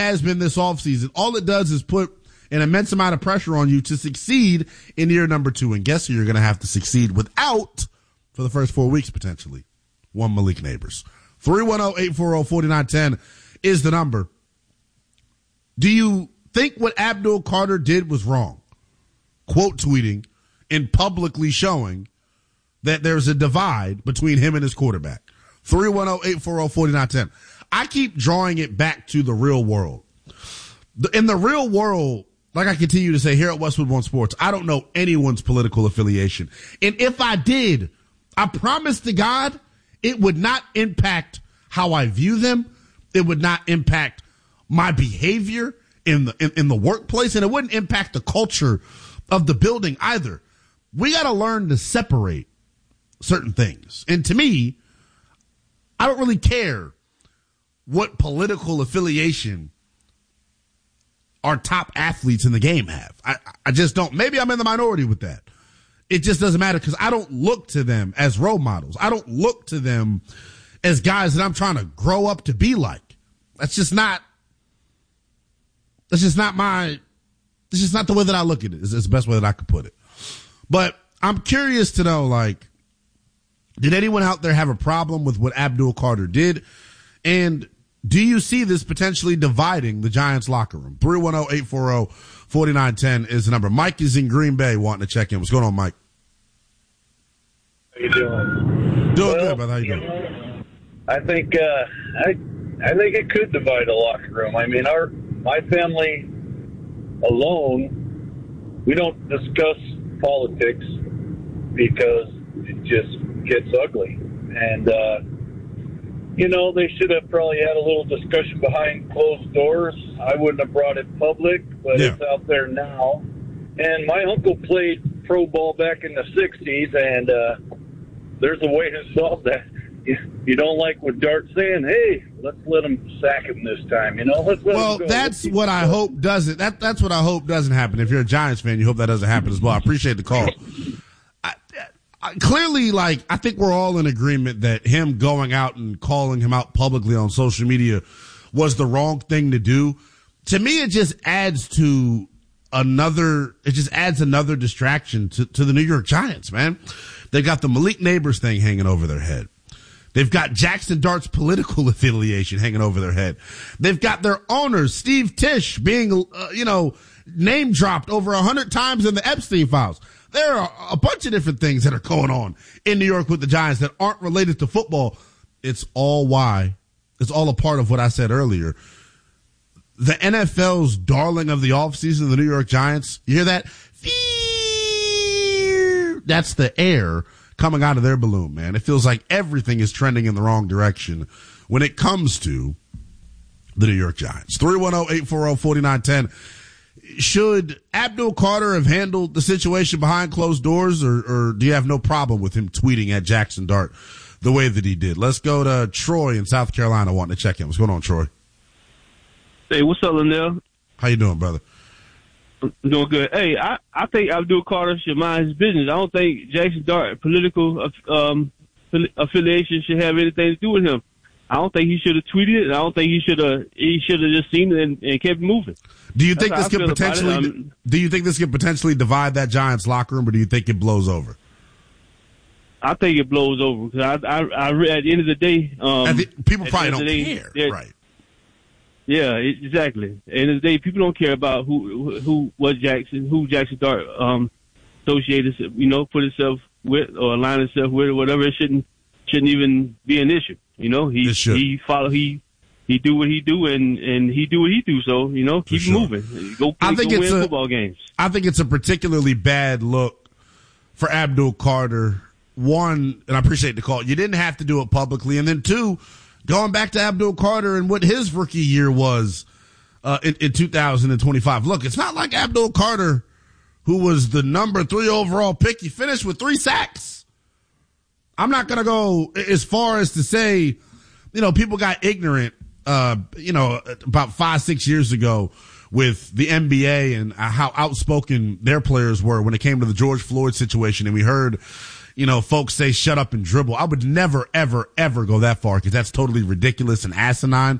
has been this offseason, all it does is put an immense amount of pressure on you to succeed in year number 2. And guess who you're going to have to succeed without for the first 4 weeks, potentially? One Malik Neighbors. 310-840-4910 is the number. Do you think what Abdul Carter did was wrong? Quote tweeting and publicly showing that there's a divide between him and his quarterback. 310-840-4910. I keep drawing it back to the real world. In the real world, like I continue to say here at Westwood One Sports, I don't know anyone's political affiliation. And if I did, I promise to God, it would not impact how I view them. It would not impact my behavior in the workplace, and it wouldn't impact the culture of the building either. We got to learn to separate certain things. And to me, I don't really care what political affiliation our top athletes in the game have. I just don't. Maybe I'm in the minority with that. It just doesn't matter because I don't look to them as role models. I don't look to them as guys that I'm trying to grow up to be like. That's just not the way that I look at it. It's the best way that I could put it. But I'm curious to know, like, did anyone out there have a problem with what Abdul Carter did? And do you see this potentially dividing the Giants locker room? 310-840-4910 is the number. Mike is in Green Bay wanting to check in. What's going on, Mike? How you doing? Doing good, brother. How you doing? I think it could divide a locker room. I mean, my family alone, we don't discuss politics because it just gets ugly. And, they should have probably had a little discussion behind closed doors. I wouldn't have brought it public, but It's out there now. And my uncle played pro ball back in the 60s, and there's a way to solve that. You don't like what Dart's saying, hey, let's let him sack him this time. That's what I hope doesn't. That's what I hope doesn't happen. If you're a Giants fan, you hope that doesn't happen as well. I appreciate the call. Clearly, I think we're all in agreement that him going out and calling him out publicly on social media was the wrong thing to do. To me, it just adds another distraction to the New York Giants, man. They got the Malik Neighbors thing hanging over their head. They've got Jackson Dart's political affiliation hanging over their head. They've got their owners, Steve Tisch, being, name dropped over 100 times in the Epstein files. There are a bunch of different things that are going on in New York with the Giants that aren't related to football. It's all a part of what I said earlier. The NFL's darling of the offseason, the New York Giants, you hear that? That's the air coming out of their balloon, man. It feels like everything is trending in the wrong direction when it comes to the New York Giants. 310-840-4910. Should Abdul Carter have handled the situation behind closed doors, or do you have no problem with him tweeting at Jackson Dart the way that he did? Let's go to Troy in South Carolina wanting to check in. What's going on, Troy? Hey, what's up, Lindell? How you doing, brother? I'm doing good. Hey, I think Abdul Carter should mind his business. I don't think Jackson Dart political affiliation should have anything to do with him. I don't think he should have tweeted it. I don't think he should have just seen it and kept moving. Do you think this could potentially divide that Giants locker room, or do you think it blows over? I think it blows over because at the end of the day, people probably don't care, right? Yeah, exactly. At the end of the day, people don't care about who Jackson Dart associated, put himself with or align himself with or whatever. It shouldn't even be an issue. He do what he do and he do what he do. So, keep moving. Go win football games. I think it's a particularly bad look for Abdul Carter. One, and I appreciate the call, you didn't have to do it publicly. And then two, going back to Abdul Carter and what his rookie year was in 2025. Look, it's not like Abdul Carter, who was the number 3 overall pick. He finished with 3 sacks. I'm not going to go as far as to say, people got ignorant, about 5-6 years ago with the NBA and how outspoken their players were when it came to the George Floyd situation. And we heard, folks say, shut up and dribble. I would never, ever, ever go that far because that's totally ridiculous and asinine.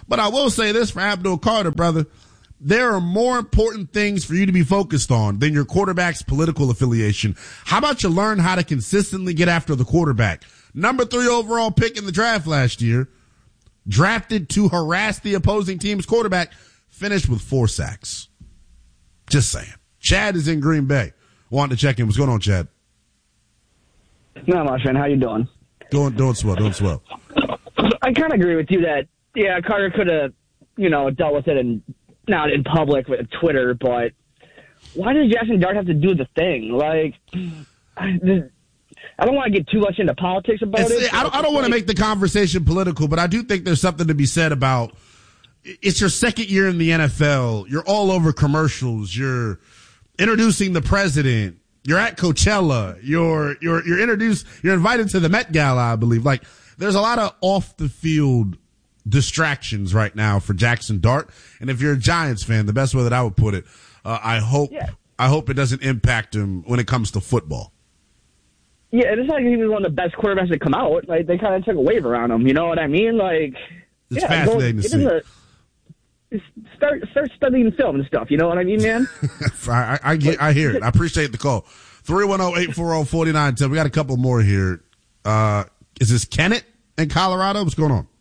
But I will say this for Abdul Carter, brother. There are more important things for you to be focused on than your quarterback's political affiliation. How about you learn how to consistently get after the quarterback? Number 3 overall pick in the draft last year, drafted to harass the opposing team's quarterback, finished with 4 sacks. Just saying. Chad is in Green Bay. Wanted to check in. What's going on, Chad? Not much, man. How you doing? Doing swell. I kind of agree with you that, yeah, Carter could have, dealt with it and not in public with Twitter, but why does Jackson Dart have to do the thing? Like, I don't want to get too much into politics about it. I don't want to make the conversation political, but I do think there's something to be said about it's your second year in the NFL. You're all over commercials. You're introducing the president. You're at Coachella. You're invited to the Met Gala, I believe. Like, there's a lot of off the field distractions right now for Jackson Dart. And if you're a Giants fan, the best way that I would put it, I hope it doesn't impact him when it comes to football. Yeah, it's like he was one of the best quarterbacks to come out. Like, they kind of took a wave around him. You know what I mean? Like, it's fascinating to see. Start studying film and stuff. You know what I mean, man? I hear it. I appreciate the call. 310-840-4910. We got a couple more here. Is this Kenneth in Colorado? What's going on?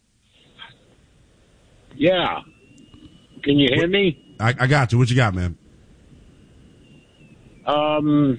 Yeah. Can you hear me? I got you. What you got, man? I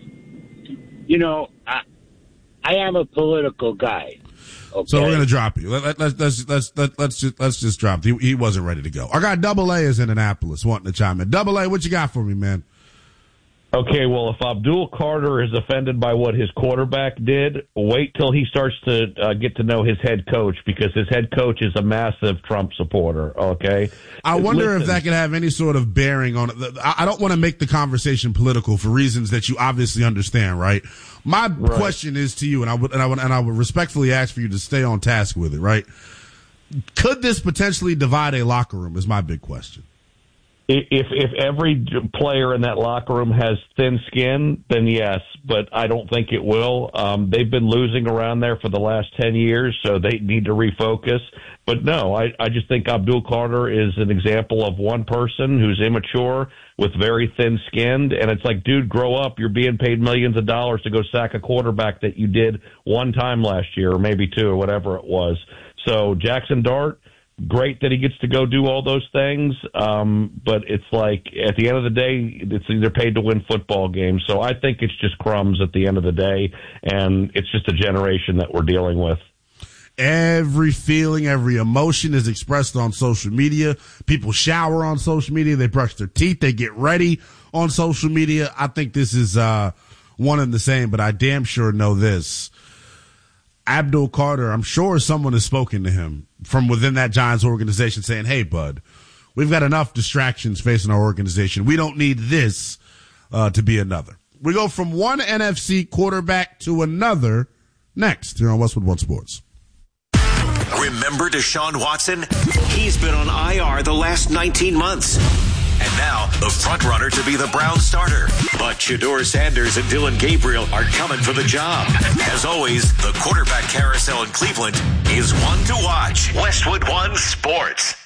am a political guy. Okay. So we're gonna drop you. Let's just drop. He wasn't ready to go. I got Double A is in Annapolis wanting to chime in. Double A, what you got for me, man? Okay, well, if Abdul Carter is offended by what his quarterback did, wait till he starts to get to know his head coach, because his head coach is a massive Trump supporter, okay? I wonder if that could have any sort of bearing on it. I don't want to make the conversation political for reasons that you obviously understand, right? My question is to you, and I would respectfully ask for you to stay on task with it, right? Could this potentially divide a locker room is my big question. If every player in that locker room has thin skin, then yes, but I don't think it will. They've been losing around there for the last 10 years, so they need to refocus. But no, I just think Abdul Carter is an example of one person who's immature with very thin-skinned, and it's like, dude, grow up. You're being paid millions of dollars to go sack a quarterback that you did one time last year, or maybe two, or whatever it was. So Jackson Dart, great that he gets to go do all those things, but it's like at the end of the day, it's either paid to win football games. So I think it's just crumbs at the end of the day, and it's just a generation that we're dealing with. Every feeling, every emotion is expressed on social media. People shower on social media. They brush their teeth. They get ready on social media. I think this is one and the same, but I damn sure know this. Abdul Carter, I'm sure someone has spoken to him from within that Giants organization saying, hey, bud, we've got enough distractions facing our organization. We don't need this to be another. We go from one NFC quarterback to another next here on Westwood One Sports. Remember Deshaun Watson? He's been on IR the last 19 months. And now, the front-runner to be the Browns starter. But Shedeur Sanders and Dylan Gabriel are coming for the job. As always, the quarterback carousel in Cleveland is one to watch. Westwood One Sports.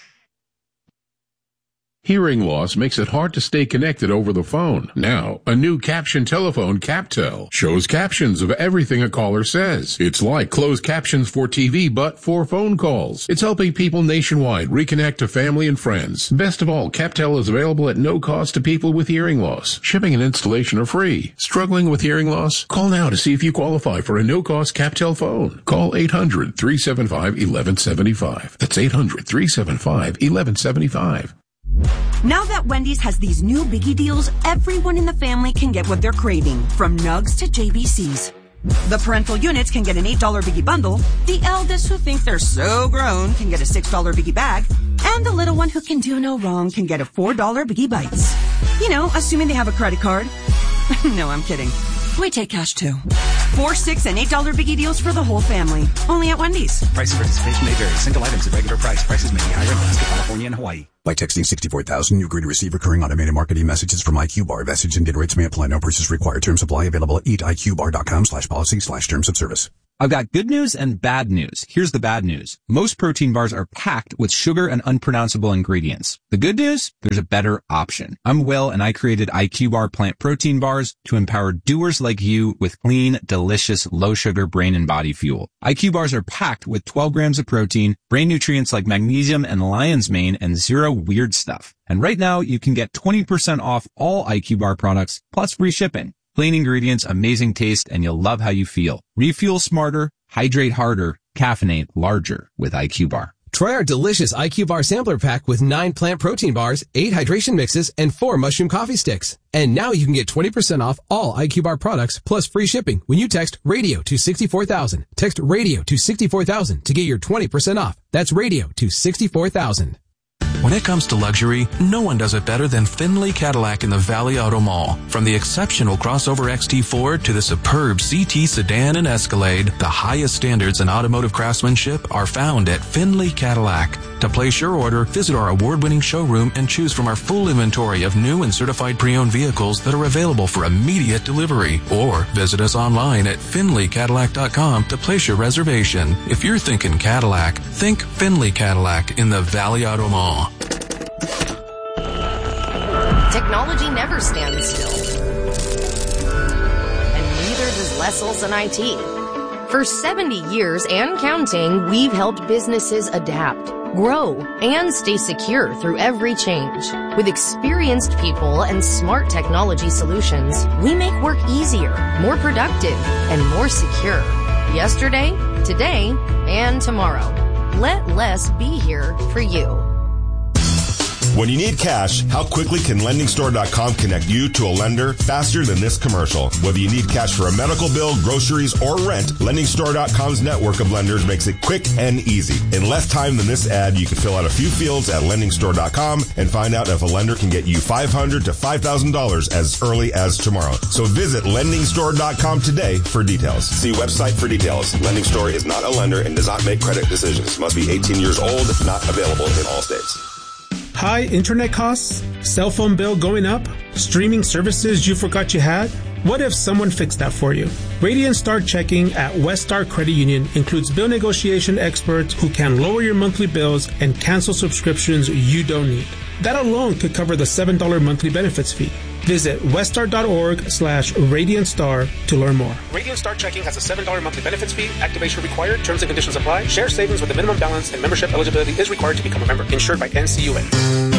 Hearing loss makes it hard to stay connected over the phone. Now, a new caption telephone, CapTel, shows captions of everything a caller says. It's like closed captions for TV, but for phone calls. It's helping people nationwide reconnect to family and friends. Best of all, CapTel is available at no cost to people with hearing loss. Shipping and installation are free. Struggling with hearing loss? Call now to see if you qualify for a no-cost CapTel phone. Call 800-375-1175. That's 800-375-1175. Now that Wendy's has these new biggie deals, everyone in the family can get what they're craving, from nugs to JBCs. The parental units can get an $8 biggie bundle, the eldest who think they're so grown can get a $6 biggie bag, and the little one who can do no wrong can get a $4 biggie bites. You know, assuming they have a credit card. No, I'm kidding. We take cash too. 4, 6, and $8 biggie deals for the whole family. Only at Wendy's. Price and participation may vary. Single items at regular price. Prices may be higher in Alaska, California, and Hawaii. By texting 64,000, you agree to receive recurring automated marketing messages from IQ Bar. Message and data rates may apply. No purchase required. Terms apply. Available at eatiqbar.com/policy/terms of service. I've got good news and bad news. Here's the bad news. Most protein bars are packed with sugar and unpronounceable ingredients. The good news? There's a better option. I'm Will, and I created IQ Bar plant protein bars to empower doers like you with clean, delicious, low-sugar brain and body fuel. IQ bars are packed with 12 grams of protein, brain nutrients like magnesium and lion's mane, and zero weird stuff. And right now, you can get 20% off all IQ Bar products, plus free shipping. Plain ingredients, amazing taste, and you'll love how you feel. Refuel smarter, hydrate harder, caffeinate larger with IQ Bar. Try our delicious IQ Bar sampler pack with 9 plant protein bars, 8 hydration mixes, and 4 mushroom coffee sticks. And now you can get 20% off all IQ Bar products plus free shipping when you text RADIO to 64,000. Text RADIO to 64,000 to get your 20% off. That's RADIO to 64,000. When it comes to luxury, no one does it better than Findlay Cadillac in the Valley Auto Mall. From the exceptional crossover XT4 to the superb CT sedan and Escalade, the highest standards in automotive craftsmanship are found at Findlay Cadillac. To place your order, visit our award-winning showroom and choose from our full inventory of new and certified pre-owned vehicles that are available for immediate delivery. Or visit us online at FindlayCadillac.com to place your reservation. If you're thinking Cadillac, think Findlay Cadillac in the Valley Auto Mall. Technology never stands still. And neither does Lesselson IT. For 70 years and counting, we've helped businesses adapt, grow, and stay secure through every change. With experienced people and smart technology solutions, we make work easier, more productive, and more secure. Yesterday, today, and tomorrow. Let Les be here for you. When you need cash, how quickly can LendingStore.com connect you to a lender faster than this commercial? Whether you need cash for a medical bill, groceries, or rent, LendingStore.com's network of lenders makes it quick and easy. In less time than this ad, you can fill out a few fields at LendingStore.com and find out if a lender can get you $500 to $5,000 as early as tomorrow. So visit LendingStore.com today for details. See website for details. Lending Store is not a lender and does not make credit decisions. Must be 18 years old, not available in all states. High internet costs? Cell phone bill going up? Streaming services you forgot you had? What if someone fixed that for you? Radiant Star Checking at West Star Credit Union includes bill negotiation experts who can lower your monthly bills and cancel subscriptions you don't need. That alone could cover the $7 monthly benefits fee. Visit weststar.org/RadiantStar to learn more. Radiant Star Checking has a $7 monthly benefits fee. Activation required. Terms and conditions apply. Share savings with a minimum balance and membership eligibility is required to become a member. Insured by NCUA.